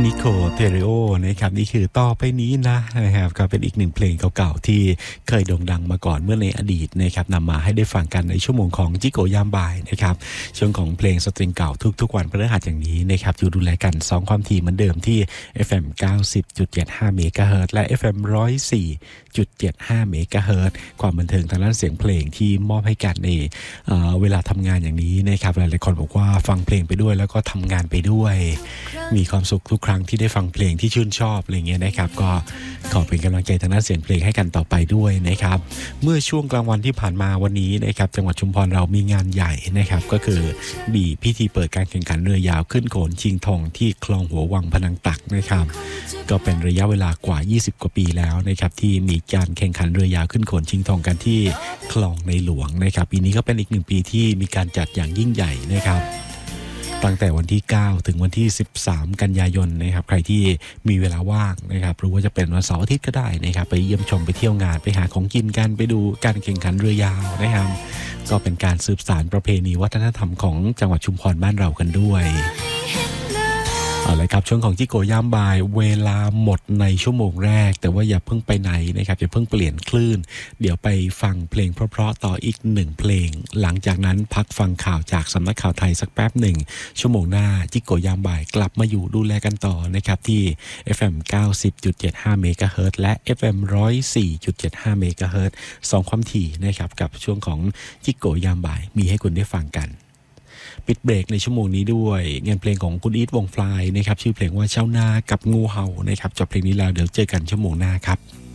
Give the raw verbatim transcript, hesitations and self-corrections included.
นิโคเทเรโอนะครับนี่คือต่อไปนี้นะนะครับก็เป็นอีกหนึ่งเพลงเก่าๆที่เคยโด่งดังมาก่อนเมื่อในอดีตนะครับนำมาให้ได้ฟังกันในชั่วโมงของจิโกยามบ่ายนะครับช่วงของเพลงสตริงเก่าทุกๆวันพฤหัสอย่างนี้นะครับอยู่ดูแลกันสองความถี่เหมือนเดิมที่ เอฟ เอ็ม เก้าสิบจุดเจ็ดห้า เมกะเฮิรตซ์และ เอฟ เอ็ม หนึ่งร้อยสี่จุดเจ็ดห้า เมกะเฮิรตซ์ความบันเทิงทางด้านเสียงเพลงที่มอบให้กันในเอ่อเวลาทำงานอย่างนี้นะครับหลายๆคนบอกว่าฟังเพลงไปด้วยแล้วก็ทำงานไปด้วยมีความสุขทุกครั้งที่ได้ฟังเพลงที่ชื่นชอบอะไรเงี้ยนะครับก็ขอเป็นกำลังใจทางด้านเสียงเพลงให้กันต่อไปด้วยนะครับเมื่อช่วงกลางวันที่ผ่านมาวันนี้นะครับจังหวัดชุมพรเรามีงานใหญ่นะครับก็คือมีพิธีเปิดการแข่งขันเรือยาวขึ้นโขนชิงทองที่คลองหัววังพนังตักนะครับก็เป็นระยะเวลากว่ายี่สิบกว่าปีแล้วนะครับที่มีการแข่งขันเรือยาวขึ้นโขนชิงทองกันที่คลองในหลวงนะครับปีนี้ก็เป็นอีกหนึ่งปีที่มีการจัดอย่างยิ่งใหญ่นะครับตั้งแต่วันที่เก้าถึงวันที่สิบสามกันยายนนะครับใครที่มีเวลาว่างนะครับหรือว่าจะเป็นวันเสาร์อาทิตย์ก็ได้นะครับไปเยี่ยมชมไปเที่ยวงานไปหาของกินกันไปดูการแข่งขันเรือยาวนะครับก็เป็นการสืบสานประเพณีวัฒนธรรมของจังหวัดชุมพรบ้านเรากันด้วยเอาเลยครับช่วงของจิโกยามบ่ายเวลาหมดในชั่วโมงแรกแต่ว่าอย่าเพิ่งไปไหนนะครับอย่าเพิ่งเปลี่ยนคลื่นเดี๋ยวไปฟังเพลงเพราะๆต่ออีกหนึ่งเพลงหลังจากนั้นพักฟังข่าวจากสำนักข่าวไทยสักแป๊บหนึ่งชั่วโมงหน้าจิโกยามบ่ายกลับมาอยู่ดูแลกันต่อนะครับที่ เอฟ เอ็ม เก้าสิบจุดเจ็ดห้า เมกะเฮิรตซ์และ เอฟ เอ็ม หนึ่งร้อยสี่จุดเจ็ดห้า เมกะเฮิรตซ์สองความถี่นะครับกับช่วงของจิโกยามบ่ายมีให้คุณได้ฟังกันปิดเบรกในชั่วโมงนี้ด้วยงานเพลงของคุณอีทวงฟลายนะครับชื่อเพลงว่าเจ้านากับงูเห่านะครับจบเพลงนี้แล้วเดี๋ยวเจอกันชั่วโมงหน้าครับ